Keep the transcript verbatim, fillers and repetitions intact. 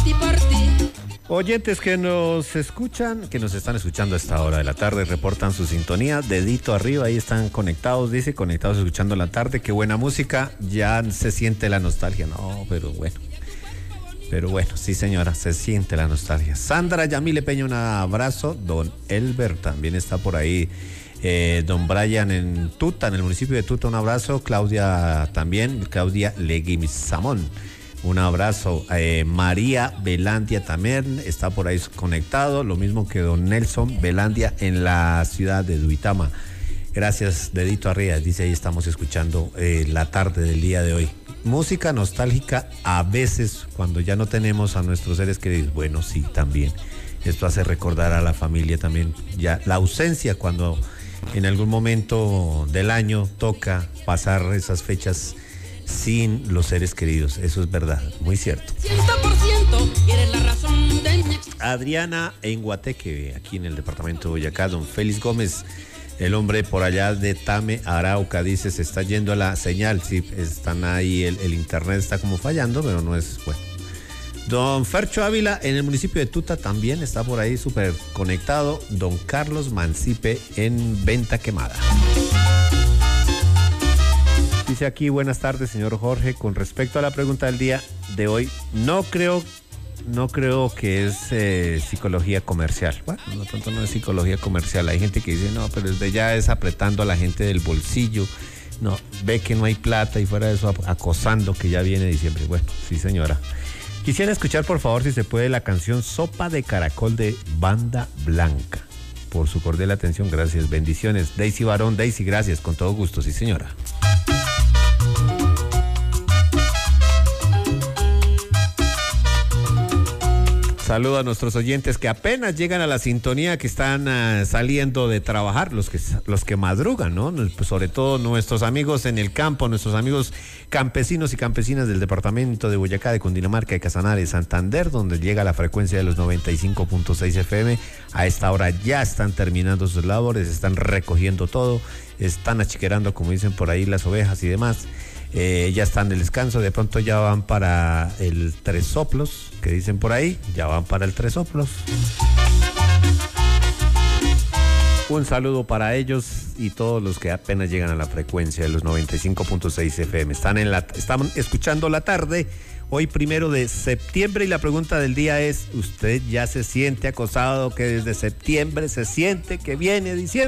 ti, por ti. Oyentes que nos escuchan, que nos están escuchando a esta hora de la tarde, reportan su sintonía, dedito arriba, ahí están conectados, dice, conectados escuchando la tarde, qué buena música, ya se siente la nostalgia, no, pero bueno, pero bueno, sí señora, se siente la nostalgia. Sandra Yamile Peña, un abrazo, don Elber también está por ahí, eh, don Brian en Tuta, en el municipio de Tuta, un abrazo, Claudia también, Claudia Leguizamón. Un abrazo. Eh, María Belandia también está por ahí conectado, lo mismo que don Nelson Belandia en la ciudad de Duitama. Gracias, dedito arriba, dice ahí estamos escuchando eh, la tarde del día de hoy. Música nostálgica a veces cuando ya no tenemos a nuestros seres queridos. Bueno, sí, también. Esto hace recordar a la familia también. Ya la ausencia cuando en algún momento del año toca pasar esas fechas sin los seres queridos, eso es verdad, muy cierto. cien por ciento eres la razón de mi... Adriana en Guateque, aquí en el departamento de Boyacá, don Félix Gómez, el hombre por allá de Tame, Arauca, dice, se está yendo la señal, sí, están ahí, el, el internet está como fallando, pero no es bueno. Don Fercho Ávila en el municipio de Tuta también está por ahí súper conectado, don Carlos Mancipe en Venta Quemada. Dice aquí, buenas tardes, señor Jorge. Con respecto a la pregunta del día de hoy, no creo, no creo que es eh, psicología comercial. Bueno, no tanto no es psicología comercial. Hay gente que dice, no, pero desde ya es apretando a la gente del bolsillo. No, ve que no hay plata y fuera de eso acosando que ya viene diciembre. Bueno, sí, señora. Quisiera escuchar, por favor, si se puede, la canción Sopa de Caracol de Banda Blanca. Por su cordial atención, gracias. Bendiciones. Daisy Barón, Daisy, gracias. Con todo gusto, sí, señora. Saludo a nuestros oyentes que apenas llegan a la sintonía, que están uh, saliendo de trabajar, los que, los que madrugan, ¿no? Pues sobre todo nuestros amigos en el campo, nuestros amigos campesinos y campesinas del departamento de Boyacá, de Cundinamarca, de Casanare, de Santander, donde llega la frecuencia de los noventa y cinco punto seis F M. A esta hora ya están terminando sus labores, están recogiendo todo, están achiquerando, como dicen por ahí, las ovejas y demás. Eh, ya están de descanso, de pronto ya van para el Tres Soplos, que dicen por ahí, ya van para el Tres Soplos. Un saludo para ellos y todos los que apenas llegan a la frecuencia de los noventa y cinco punto seis F M. Están, en la, están escuchando la tarde, hoy primero de septiembre, y la pregunta del día es, ¿usted ya se siente acosado que desde septiembre se siente que viene diciembre?